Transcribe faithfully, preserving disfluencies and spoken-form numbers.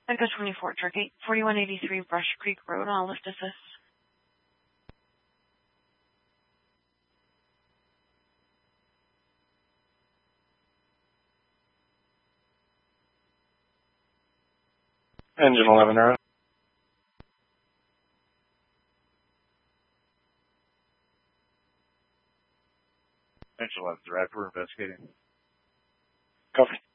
Echo twenty-four, Truck eight forty-one eighty-three Brush Creek Road, I'll lift assist. Engine eleven, Arrow. Engine eleven, Direct, we're investigating. Copy.